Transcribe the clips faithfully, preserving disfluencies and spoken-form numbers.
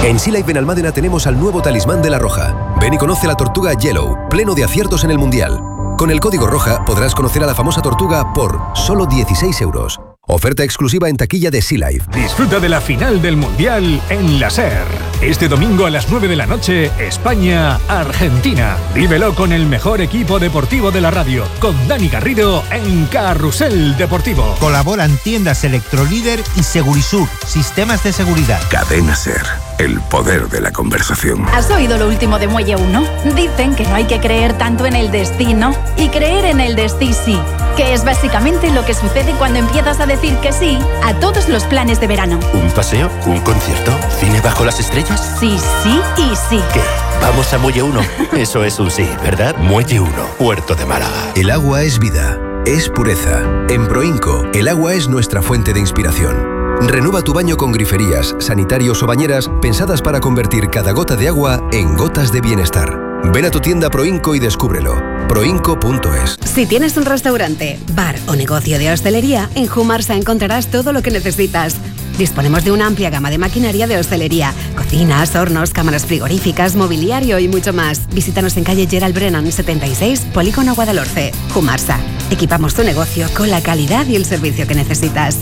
En Sea Life Benalmádena tenemos al nuevo talismán de la Roja. Ven y conoce la tortuga Yellow, pleno de aciertos en el Mundial. Con el código ROJA podrás conocer a la famosa tortuga por solo dieciséis euros. Oferta exclusiva en taquilla de Sea Life. Disfruta de la final del Mundial en la SER. Este domingo a las nueve de la noche, España-Argentina. Vívelo con el mejor equipo deportivo de la radio, con Dani Garrido en Carrusel Deportivo. Colaboran tiendas Electrolíder y Segurisur, sistemas de seguridad. Cadena SER, el poder de la conversación. ¿Has oído lo último de Muelle uno? Dicen que no hay que creer tanto en el destino y creer en el destí sí, que es básicamente lo que sucede cuando empiezas a decir que sí a todos los planes de verano. ¿Un paseo? ¿Un concierto? ¿Cine bajo las estrellas? Sí, sí y sí. ¿Qué? ¿Vamos a Muelle uno? Eso es un sí, ¿verdad? Muelle uno, Puerto de Málaga. El agua es vida, es pureza. En Proinco, el agua es nuestra fuente de inspiración. Renueva tu baño con griferías, sanitarios o bañeras pensadas para convertir cada gota de agua en gotas de bienestar. Ven a tu tienda Proinco y descúbrelo. proinco punto es. Si tienes un restaurante, bar o negocio de hostelería, en Humarsa encontrarás todo lo que necesitas. Disponemos de una amplia gama de maquinaria de hostelería, cocinas, hornos, cámaras frigoríficas, mobiliario y mucho más. Visítanos en calle Gerald Brennan setenta y seis, Polígono Guadalhorce. Humarsa. Equipamos tu negocio con la calidad y el servicio que necesitas.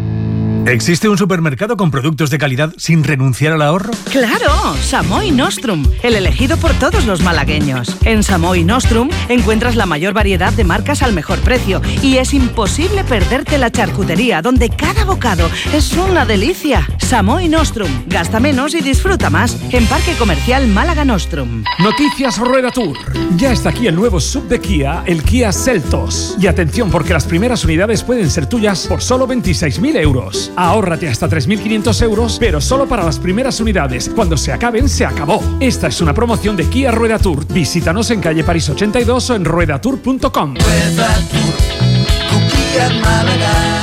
¿Existe un supermercado con productos de calidad sin renunciar al ahorro? ¡Claro! Samoy Nostrum, el elegido por todos los malagueños. En Samoy Nostrum encuentras la mayor variedad de marcas al mejor precio y es imposible perderte la charcutería, donde cada bocado es una delicia. Samoy Nostrum, gasta menos y disfruta más. En Parque Comercial Málaga Nostrum. Noticias Rueda Tour. Ya está aquí el nuevo sub de Kia, el Kia Seltos. Y atención, porque las primeras unidades pueden ser tuyas por solo veintiséis mil euros. Ahórrate hasta tres mil quinientos euros, pero solo para las primeras unidades. Cuando se acaben, se acabó. Esta es una promoción de Kia Rueda Tour. Visítanos en calle París ochenta y dos o en rueda tour punto com. Rueda Tour, con Kia Málaga.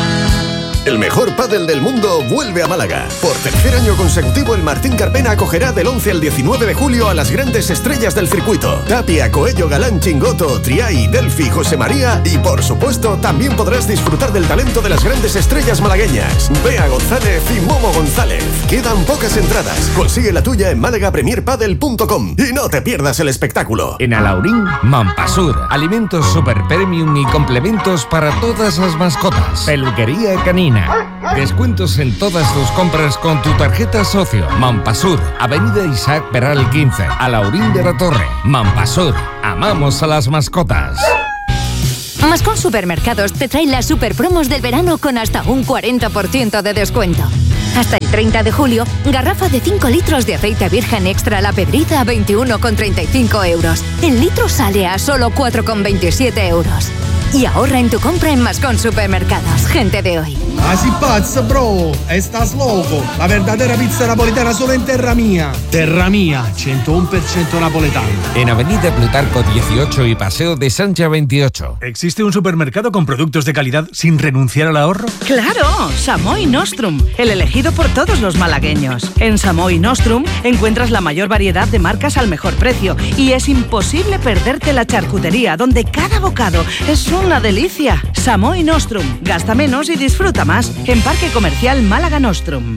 El mejor pádel del mundo vuelve a Málaga. Por tercer año consecutivo, el Martín Carpena acogerá del once al diecinueve de julio a las grandes estrellas del circuito. Tapia, Coello, Galán, Chingoto, Triay, Delphi, José María y, por supuesto, también podrás disfrutar del talento de las grandes estrellas malagueñas. Bea González y Momo González. Quedan pocas entradas. Consigue la tuya en málaga premier padel punto com y no te pierdas el espectáculo. En Alaurín, Mampasur. Alimentos super premium y complementos para todas las mascotas. Peluquería canina. Descuentos en todas tus compras con tu tarjeta socio. Mampasur, Avenida Isaac Peral quince, Alaurín de la Torre. Mampasur, amamos a las mascotas. Mascón Supermercados te trae las super promos del verano con hasta un cuarenta por ciento de descuento. Hasta el treinta de julio, garrafa de cinco litros de aceite virgen extra La Pedriza a veintiuno con treinta y cinco euros. El litro sale a solo cuatro con veintisiete euros. Y ahorra en tu compra en Mascón Supermercados. Gente de hoy. Así pazzo, bro. Estás loco. La verdadera pizza napolitana solo en Terra Mía. Terra Mía, ciento uno por ciento napoletano. En Avenida Plutarco dieciocho y Paseo de Sancha veintiocho. ¿Existe un supermercado con productos de calidad sin renunciar al ahorro? ¡Claro! Samoy Nostrum, el elegido por todos los malagueños. En Samoy Nostrum encuentras la mayor variedad de marcas al mejor precio y es imposible perderte la charcutería, donde cada bocado es una delicia. Samoy Nostrum, gasta menos y disfruta más. En Parque Comercial Málaga Nostrum.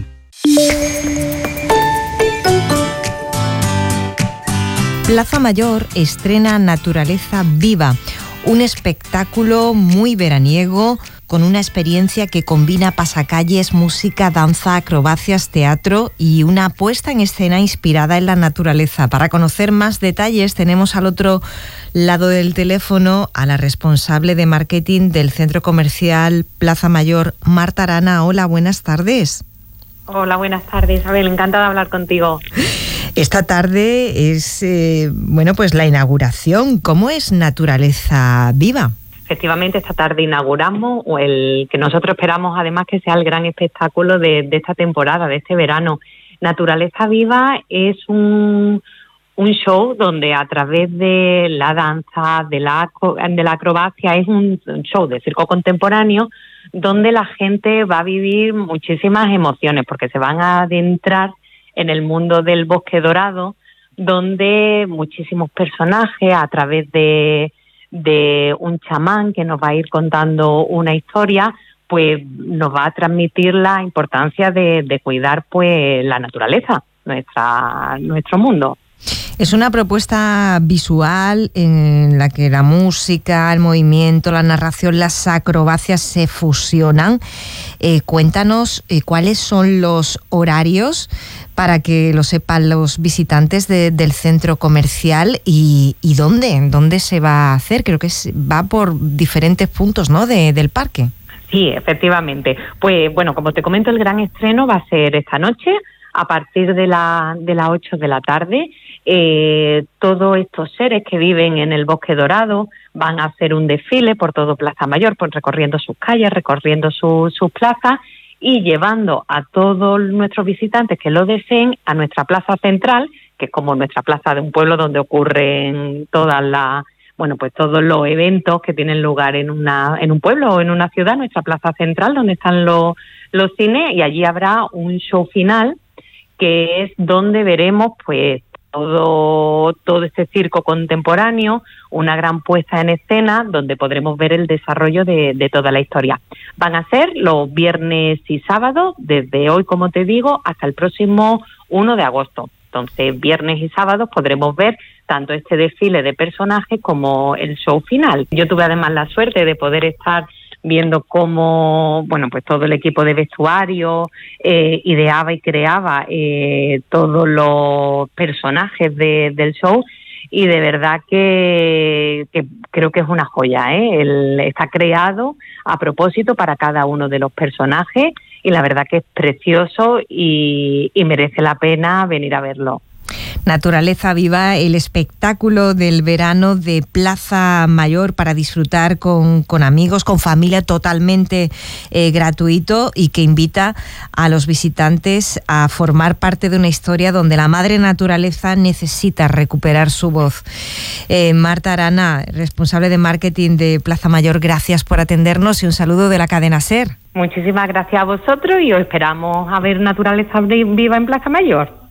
Plaza Mayor estrena Naturaleza Viva, un espectáculo muy veraniego con una experiencia que combina pasacalles, música, danza, acrobacias, teatro y una puesta en escena inspirada en la naturaleza. Para conocer más detalles tenemos al otro lado del teléfono a la responsable de marketing del Centro Comercial Plaza Mayor, Marta Arana. Hola, buenas tardes. Hola, buenas tardes, Isabel, encantada de hablar contigo. Esta tarde es, eh, bueno, pues la inauguración. ¿Cómo es Naturaleza Viva? Efectivamente, esta tarde inauguramos el que nosotros esperamos, además, que sea el gran espectáculo de, de esta temporada, de este verano. Naturaleza Viva es un, un show donde a través de la danza, de la, de la acrobacia, es un show de circo contemporáneo donde la gente va a vivir muchísimas emociones porque se van a adentrar en el mundo del Bosque Dorado, donde muchísimos personajes a través de de un chamán que nos va a ir contando una historia, pues nos va a transmitir la importancia de, de cuidar pues la naturaleza. nuestra, nuestro mundo. Es una propuesta visual en la que la música, el movimiento, la narración, las acrobacias se fusionan. Eh, cuéntanos eh, cuáles son los horarios para que lo sepan los visitantes de, del centro comercial y, y dónde, dónde se va a hacer. Creo que es, va por diferentes puntos, ¿no?, de, del parque. Sí, efectivamente. Pues bueno, como te comento, el gran estreno va a ser esta noche a partir de, la, de las ocho de la tarde. Eh, todos estos seres que viven en el Bosque Dorado van a hacer un desfile por todo Plaza Mayor, pues recorriendo sus calles, recorriendo su, sus plazas y llevando a todos nuestros visitantes que lo deseen a nuestra plaza central, que es como nuestra plaza de un pueblo donde ocurren todas las, bueno, pues todos los eventos que tienen lugar en una en un pueblo o en una ciudad, nuestra plaza central, donde están los, los cines, y allí habrá un show final que es donde veremos pues todo, todo este circo contemporáneo, una gran puesta en escena donde podremos ver el desarrollo de, de toda la historia. Van a ser los viernes y sábados, desde hoy, como te digo, hasta el próximo primero de agosto. Entonces, viernes y sábados podremos ver tanto este desfile de personajes como el show final. Yo tuve además la suerte de poder estar viendo cómo, bueno, pues todo el equipo de vestuario eh, ideaba y creaba eh, todos los personajes de, del show, y de verdad que, que creo que es una joya, ¿eh? El, está creado a propósito para cada uno de los personajes y la verdad que es precioso y, y merece la pena venir a verlo. Naturaleza Viva, el espectáculo del verano de Plaza Mayor para disfrutar con, con amigos, con familia, totalmente eh, gratuito, y que invita a los visitantes a formar parte de una historia donde la madre naturaleza necesita recuperar su voz. Eh, Marta Arana, responsable de marketing de Plaza Mayor, gracias por atendernos y un saludo de la cadena SER. Muchísimas gracias a vosotros y os esperamos a ver Naturaleza Viva en Plaza Mayor.